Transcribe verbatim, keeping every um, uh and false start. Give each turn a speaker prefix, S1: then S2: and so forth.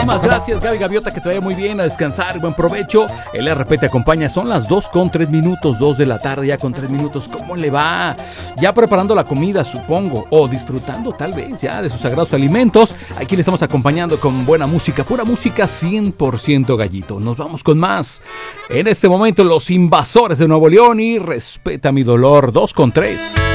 S1: Muchísimas gracias, Gaby Gaviota, que te vaya muy bien, a descansar, buen provecho. El R P te acompaña, son las dos con tres minutos, dos de la tarde, ya con tres minutos. ¿Cómo le va? Ya preparando la comida, supongo, o disfrutando tal vez ya de sus sagrados alimentos. Aquí le estamos acompañando con buena música, pura música cien por ciento Gallito. Nos vamos con más. En este momento, Los Invasores de Nuevo León y Respeta Mi Dolor, dos con tres.